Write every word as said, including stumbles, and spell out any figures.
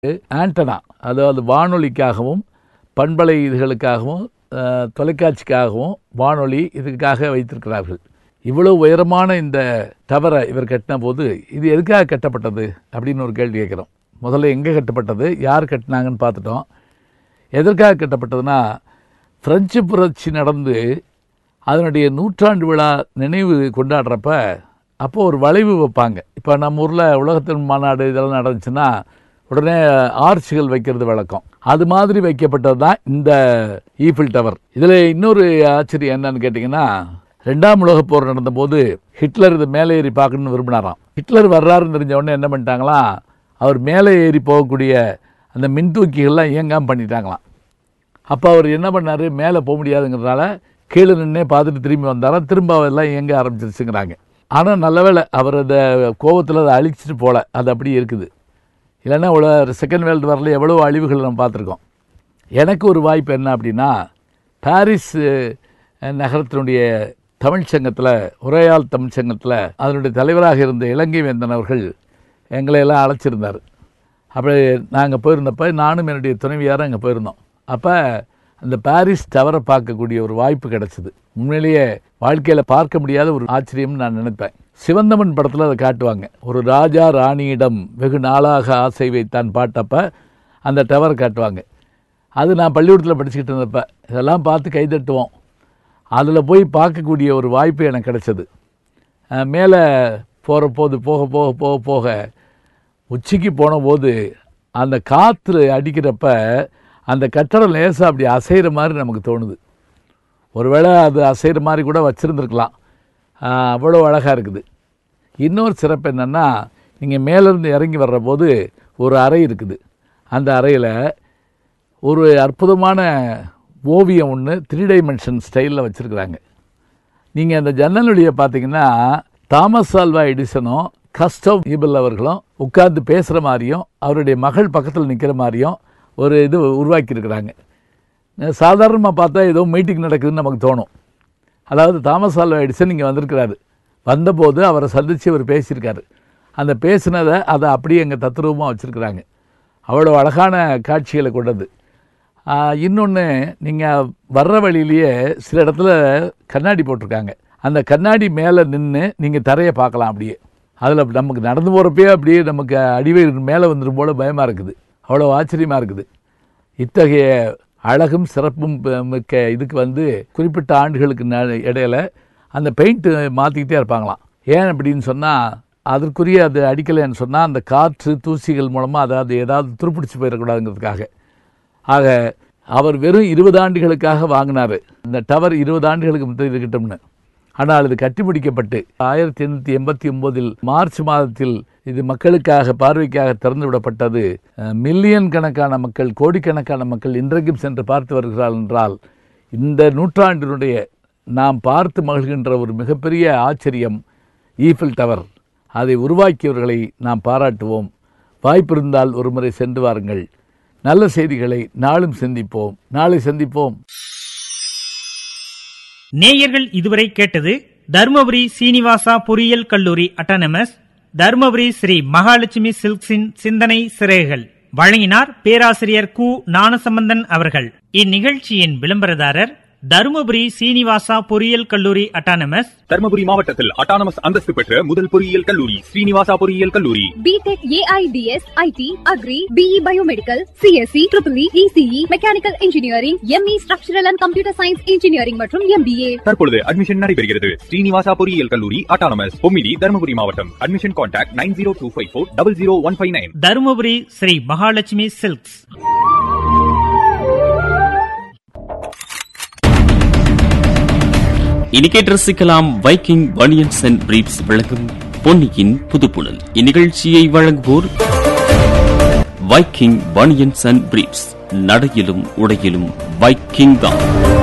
Antenna, அதாவது வானொலிக்காகவும் பண்பலை இதுகளுக்காகவும் தொலைக்காட்சிக்காகவும் வானொலி இதுக்காக வைத்திருக்கிறார்கள். இவ்வளவு உயரமான இந்த டவரை இவர் கட்டின போது இது எதுக்காக கட்டப்பட்டது அப்படின்னு ஒரு கேள்வி கேட்குறோம். முதல்ல எங்கே கட்டப்பட்டது, யார் கட்டினாங்கன்னு பார்த்துட்டோம். எதற்காக கட்டப்பட்டதுன்னா, பிரெஞ்சு புரட்சி நடந்து அதனுடைய நூற்றாண்டு விழா நினைவு கொண்டாடுறப்ப அப்போது ஒரு வளைவு வைப்பாங்க. இப்போ நம்ம ஊரில் உலகத்தின் மாநாடு இதெல்லாம் நடந்துச்சுன்னா உடனே ஆர்ச்சுகள் வைக்கிறது வழக்கம். அது மாதிரி வைக்கப்பட்டது தான் இந்த ஈஃபில் டவர். இதில் இன்னொரு ஆச்சரியம் என்னன்னு கேட்டிங்கன்னா, ரெண்டாம் உலக போர் நடந்தபோது ஹிட்லர் இது மேலே ஏறி பார்க்கணுன்னு விரும்பினாராம். ஹிட்லர் வர்றாருன்னு தெரிஞ்ச உடனே என்ன பண்ணிட்டாங்களாம், அவர் மேலே ஏறி போகக்கூடிய அந்த மின்தூக்கிகள்லாம் இயங்காமல் பண்ணிட்டாங்களாம். அப்போ அவர் என்ன பண்ணார், மேலே போக முடியாதுங்கிறதுனால கீழே நின்னே பார்த்துட்டு திரும்பி வந்தாராம். திரும்ப அவெல்லாம் இயங்க ஆரம்பிச்சிருச்சுங்கிறாங்க. ஆனால் நல்ல வேளை அவர் அந்த கோபத்தில் அதை அழிச்சிட்டு போகல, அது அப்படி இருக்குது. இல்லைன்னா இவ்வளோ செகண்ட் வேர்ல்டு வாரில் எவ்வளோ அழிவுகள் நம்ம பார்த்துருக்கோம். எனக்கு ஒரு வாய்ப்பு என்ன அப்படின்னா, பாரிஸ் நகரத்தினுடைய தமிழ் சங்கத்தில், உரையால் தமிழ் சங்கத்தில் அதனுடைய தலைவராக இருந்த இலங்கை வேந்தன் அவர்கள் எங்களை எல்லாம் அழைச்சிருந்தார். அப்படி நாங்கள் போயிருந்தப்போ நானும் என்னுடைய துணைவியாரும் அங்கே போயிருந்தோம். அப்போ அந்த பாரிஸ் டவரை பார்க்கக்கூடிய ஒரு வாய்ப்பு கிடச்சிது. உண்மையிலேயே வாழ்க்கையில் பார்க்க முடியாத ஒரு ஆச்சரியம்னு நான் நினைப்பேன். சிவந்தமன் படத்தில் அதை காட்டுவாங்க. ஒரு ராஜா ராணியிடம் வெகு நாளாக ஆசை வைத்தான் பாட்டப்போ அந்த டவரை காட்டுவாங்க. அது நான் பள்ளிக்கூடத்தில் படிச்சுக்கிட்டு இருந்தப்போ இதெல்லாம் பார்த்து கைதட்டுவோம். அதில் போய் பார்க்கக்கூடிய ஒரு வாய்ப்பு எனக்கு கிடச்சிது. மேலே போகிற போது போக போக போக போக உச்சிக்கு போன போது அந்த காற்று அடிக்கிறப்ப அந்த கட்டடம் லேசாக அப்படி அசைகிற மாதிரி நமக்கு தோணுது. ஒருவேளை அது அசைகிற மாதிரி கூட வச்சுருந்துருக்கலாம். அவ்வளோ அழகாக இருக்குது. இன்னொரு சிறப்பு என்னென்னா, நீங்கள் மேலேருந்து இறங்கி வர்ற போது ஒரு அறை இருக்குது. அந்த அறையில் ஒரு அற்புதமான ஓவியம் ஒன்று த்ரீ டைமென்ஷன் ஸ்டைலில் வச்சுருக்குறாங்க. நீங்கள் அந்த ஜன்னல் வழியை பார்த்தீங்கன்னா தாமஸ் ஆல்வா எடிசனும் கஸ்டவ் ஈபிள் அவர்களும் உட்கார்ந்து பேசுகிற மாதிரியும் அவருடைய மகள் பக்கத்தில் நிற்கிற மாதிரியும் ஒரு இது உருவாக்கியிருக்கிறாங்க. சாதாரணமாக பார்த்தா ஏதோ மீட்டிங் நடக்குதுன்னு நமக்கு தோணும். அதாவது தாமஸ் ஆல்வா எடிசன் இங்கே வந்திருக்கிறாரு. வந்தபோது அவரை சந்தித்து அவர் பேசியிருக்காரு. அந்த பேசினதை அதை அப்படியே எங்கள் தத்ரூபமாக வச்சுருக்குறாங்க. அவ்வளோ அழகான காட்சிகளை கொண்டது. இன்னொன்று, நீங்கள் வர்ற வழியிலேயே சில இடத்துல கண்ணாடி போட்டிருக்காங்க. அந்த கண்ணாடி மேலே நின்று நீங்கள் தரையை பார்க்கலாம். அப்படியே அதில் நமக்கு நடந்து போகிறப்பே அப்படியே நமக்கு அடிவயிறு மேலே வந்துடும் போல் பயமாக இருக்குது. அவ்வளோ ஆச்சரியமாக இருக்குது. இத்தகைய அழகும் சிறப்பும் மிக்க இதுக்கு வந்து குறிப்பிட்ட ஆண்டுகளுக்கு இடையில அந்த பெயிண்ட்டு மாற்றிக்கிட்டே இருப்பாங்களாம். ஏன் அப்படின்னு சொன்னால், அதற்குரிய அது அடிக்கலைன்னு சொன்னால் அந்த காற்று தூசிகள் மூலமாக அதாவது ஏதாவது துருப்பிடிச்சு போயிடக்கூடாதுங்கிறதுக்காக. ஆக அவர் வெறும் இருபது ஆண்டுகளுக்காக வாங்கினார் இந்த டவர். இருபது ஆண்டுகளுக்கு முந்தைய இருக்கட்டும்னு. ஆனால் இது கட்டி முடிக்கப்பட்டு ஆயிரத்தி எண்ணூற்றி எண்பத்தி ஒம்போதில் மார்ச் மாதத்தில் இது மக்களுக்காக பார்வைக்காக திறந்து விடப்பட்டது. மில்லியன் கணக்கான மக்கள், கோடிக்கணக்கான மக்கள் இன்றைக்கும் சென்று பார்த்து வருகிறார்கள் என்றால், இந்த நூற்றாண்டினுடைய நாம் பார்த்து மகிழ்கின்ற ஒரு மிகப்பெரிய ஆச்சரியம் ஈஃபில் டவர். அதை உருவாக்கியவர்களை நாம் பாராட்டுவோம். வாய்ப்பிருந்தால் ஒரு முறை சென்று வாருங்கள். நல்ல செய்திகளை நாளும் சிந்திப்போம். நாளை சந்திப்போம். நேயர்கள் இதுவரை கேட்டது தர்மபுரி சீனிவாசா பொறியியல் கல்லூரி அட்டானமஸ், தர்மபுரி ஸ்ரீ மகாலட்சுமி சில்க்ஸின் சிந்தனை சிறைகள். வழங்கினார் பேராசிரியர் கு ஞானசம்பந்தன் அவர்கள். இந்நிகழ்ச்சியின் விளம்பரதாரர் தர்மபுரி சீனிவாசா பொறியியல் கல்லூரி அட்டானமஸ், தர்மபுரி மாவட்டத்தில் அட்டானமஸ் அந்தஸ்து பெற்ற முதல் பொறியியல் கல்லூரி ஸ்ரீனிவாசா பொறியியல் கல்லூரி. BTech, AIDS, ID, agri, BE biomedical, CSC, triple E, ECE, mechanical engineering, ME structural and computer science engineering மற்றும் எம்பிஏ. தற்பொழுது அட்மிஷன் நடைபெறுகிறது. ஸ்ரீனிவாசா பொறியியல் கல்லூரி அட்டானமஸ், பொம்மிடி, தர்மபுரி மாவட்டம். Admission contact nine zero two five four double zero one five nine. Dharmapuri Sri Mahalakshmi silks. இனி கேட்டு ரசிக்கலாம் Viking banians and briefs வழங்கும் பொன்னியின் புதுப்புணல். இந்நிகழ்ச்சியை வழங்குவோர் வைக்கிங் பனியன்ஸ் அண்ட் பிரீப்ஸ். நடையிலும் உடையிலும் வைக்கிங் தான்.